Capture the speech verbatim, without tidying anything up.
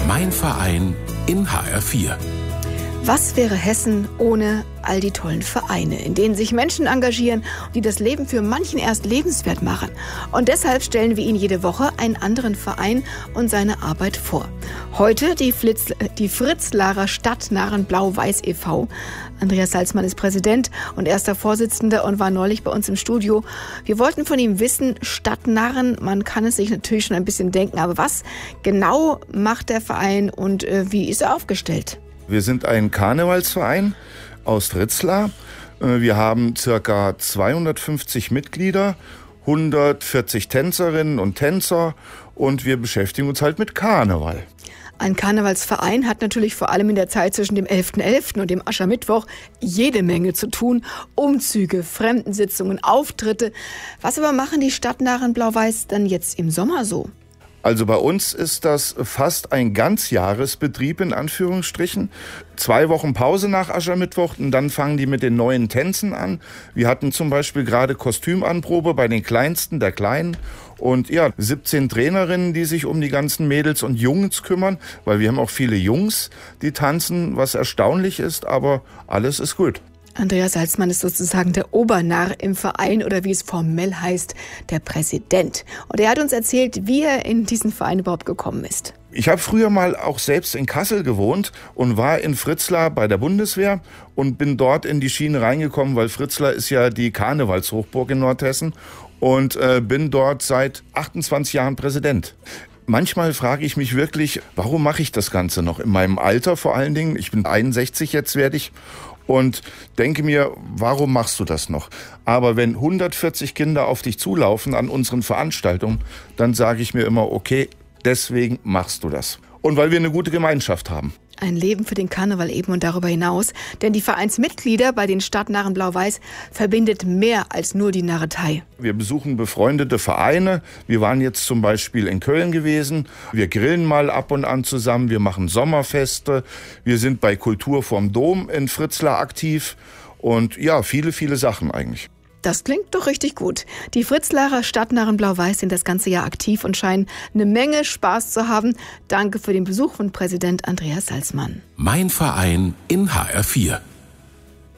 Mein Verein in H R vier. Was wäre Hessen ohne all die tollen Vereine, in denen sich Menschen engagieren, die das Leben für manchen erst lebenswert machen? Und deshalb stellen wir Ihnen jede Woche einen anderen Verein und seine Arbeit vor. Heute die, Flitz, die Fritzlarer Stadtnarren Blau-Weiß e V Andreas Salzmann ist Präsident und erster Vorsitzender und war neulich bei uns im Studio. Wir wollten von ihm wissen, Stadtnarren, man kann es sich natürlich schon ein bisschen denken, aber was genau macht der Verein und äh, wie ist er aufgestellt? Wir sind ein Karnevalsverein aus Fritzlar. Wir haben circa zweihundertfünfzig Mitglieder, hundertvierzig Tänzerinnen und Tänzer und wir beschäftigen uns halt mit Karneval. Ein Karnevalsverein hat natürlich vor allem in der Zeit zwischen dem elften elften und dem Aschermittwoch jede Menge zu tun. Umzüge, Fremdensitzungen, Auftritte. Was aber machen die Stadtnarren Blau-Weiß dann jetzt im Sommer so? Also bei uns ist das fast ein Ganzjahresbetrieb in Anführungsstrichen. Zwei Wochen Pause nach Aschermittwoch und dann fangen die mit den neuen Tänzen an. Wir hatten zum Beispiel gerade Kostümanprobe bei den Kleinsten der Kleinen. Und ja, siebzehn Trainerinnen, die sich um die ganzen Mädels und Jungs kümmern, weil wir haben auch viele Jungs, die tanzen, was erstaunlich ist, aber alles ist gut. Andreas Salzmann ist sozusagen der Obernarr im Verein oder wie es formell heißt, der Präsident. Und er hat uns erzählt, wie er in diesen Verein überhaupt gekommen ist. Ich habe früher mal auch selbst in Kassel gewohnt und war in Fritzlar bei der Bundeswehr und bin dort in die Schiene reingekommen, weil Fritzlar ist ja die Karnevalshochburg in Nordhessen und äh, bin dort seit achtundzwanzig Jahren Präsident. Manchmal frage ich mich wirklich, warum mache ich das Ganze noch? In meinem Alter vor allen Dingen, ich bin einundsechzig jetzt werde ich. Und denke mir, warum machst du das noch? Aber wenn hundertvierzig Kinder auf dich zulaufen an unseren Veranstaltungen, dann sage ich mir immer, okay, deswegen machst du das. Und weil wir eine gute Gemeinschaft haben. Ein Leben für den Karneval eben und darüber hinaus. Denn die Vereinsmitglieder bei den Stadtnarren Blau-Weiß verbindet mehr als nur die Narretei. Wir besuchen befreundete Vereine. Wir waren jetzt zum Beispiel in Köln gewesen. Wir grillen mal ab und an zusammen. Wir machen Sommerfeste. Wir sind bei Kultur vorm Dom in Fritzlar aktiv. Und ja, viele, viele Sachen eigentlich. Das klingt doch richtig gut. Die Fritzlarer Stadtnarren Blau-Weiß sind das ganze Jahr aktiv und scheinen eine Menge Spaß zu haben. Danke für den Besuch von Präsident Andreas Salzmann. Mein Verein in H R vier.